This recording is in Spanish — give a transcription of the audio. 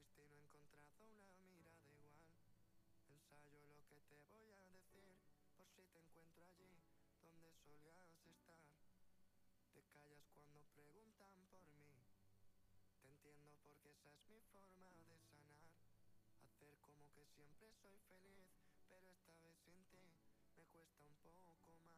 fuiste y no he encontrado una mirada igual. Ensayo lo que te voy a decir, por si te encuentro allí donde solías estar. Te callas cuando preguntan por mí. Te entiendo porque esa es mi forma de sanar. Hacer como que siempre soy feliz, pero esta vez sin ti me cuesta un poco más.